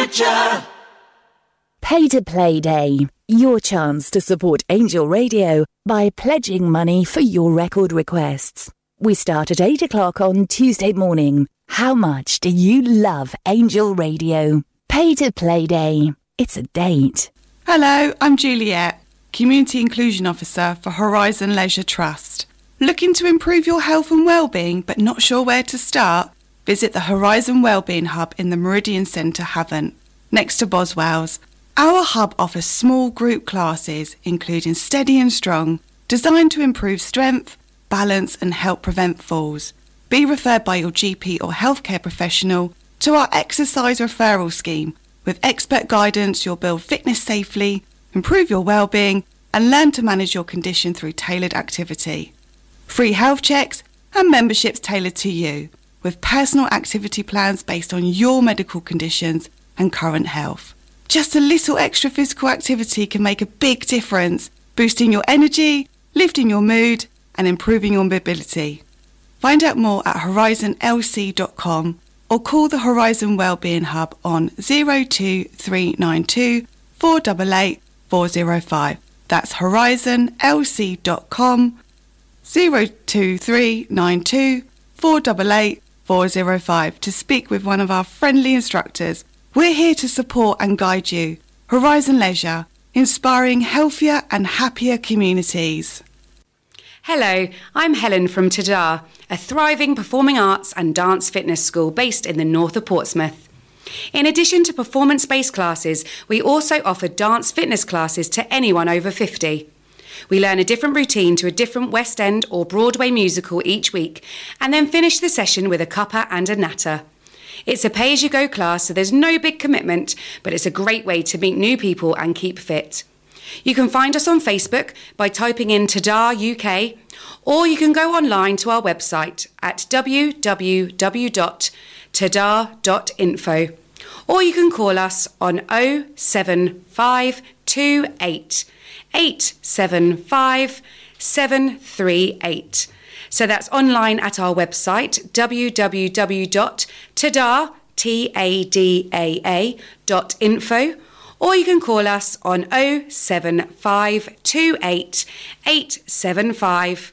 Furniture. Pay to Play Day. Your chance to support Angel Radio by pledging money for your record requests. We start at 8 o'clock on Tuesday morning. How much do you love Angel Radio? Pay to Play Day. It's a date. Hello, I'm Juliet, Community Inclusion Officer for Horizon Leisure Trust. Looking to improve your health and well-being but not sure where to start? Visit the Horizon Wellbeing Hub in the Meridian Centre, Havant, next to Boswell's. Our hub offers small group classes, including Steady and Strong, designed to improve strength, balance and help prevent falls. Be referred by your GP or healthcare professional to our exercise referral scheme. With expert guidance, you'll build fitness safely, improve your well-being and learn to manage your condition through tailored activity. Free health checks and memberships tailored to you, with personal activity plans based on your medical conditions and current health. Just a little extra physical activity can make a big difference, boosting your energy, lifting your mood and improving your mobility. Find out more at horizonlc.com or call the Horizon Wellbeing Hub on 02392 488 405. That's horizonlc.com 02392 488 405 to speak with one of our friendly instructors. We're here to support and guide you. Horizon Leisure, inspiring healthier and happier communities. Hello, I'm Helen from Tadar, a thriving performing arts and dance fitness school based in the north of Portsmouth. In addition to performance-based classes, we also offer dance fitness classes to anyone over 50. We learn a different routine to a different West End or Broadway musical each week and then finish the session with a cuppa and a natter. It's a pay-as-you-go class, so there's no big commitment, but it's a great way to meet new people and keep fit. You can find us on Facebook by typing in Tadar UK, or you can go online to our website at www.tadar.info, or you can call us on 07528 875 738. So that's online at our website, www.tadaa.info, or you can call us on 07528 875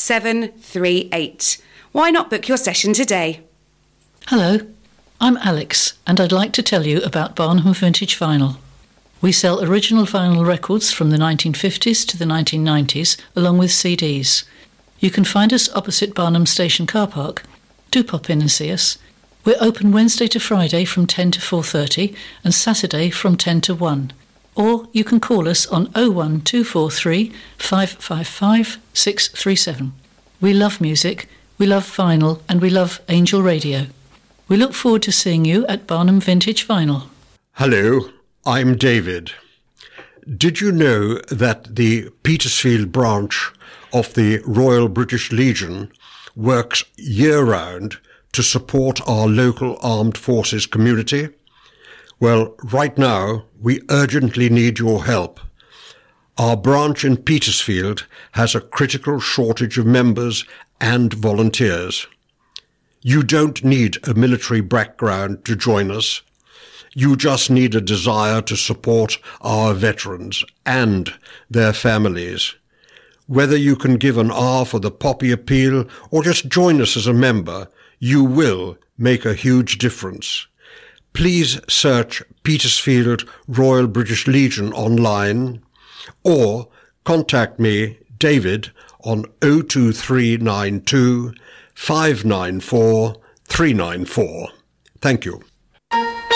738. Why not book your session today? Hello, I'm Alex, and I'd like to tell you about Barnham Vintage Vinyl. We sell original vinyl records from the 1950s to the 1990s, along with CDs. You can find us opposite Barnham Station Car Park. Do pop in and see us. We're open Wednesday to Friday from 10 to 4:30 and Saturday from 10 to 1. Or you can call us on 01243 555 637. We love music, we love vinyl, and we love Angel Radio. We look forward to seeing you at Barnham Vintage Vinyl. Hello, I'm David. Did you know that the Petersfield branch of the Royal British Legion works year-round to support our local armed forces community? Well, right now, we urgently need your help. Our branch in Petersfield has a critical shortage of members and volunteers. You don't need a military background to join us. You just need a desire to support our veterans and their families. Whether you can give an R for the Poppy Appeal or just join us as a member, you will make a huge difference. Please search Petersfield Royal British Legion online or contact me, David, on 02392 594 394. Thank you.